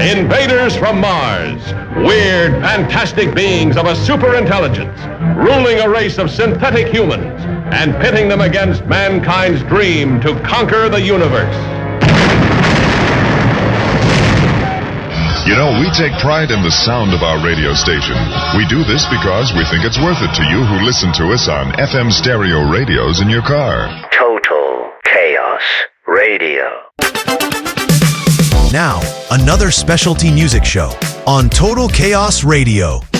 Invaders from Mars. Weird, fantastic beings of a superintelligence, ruling a race of synthetic humans and pitting them against mankind's dream to conquer the universe. You know, we take pride in the sound of our radio station. We do this because we think it's worth it to you who listen to us on FM stereo radios in your car. Total Chaos Radio. Now, another specialty music show on Total Chaos Radio.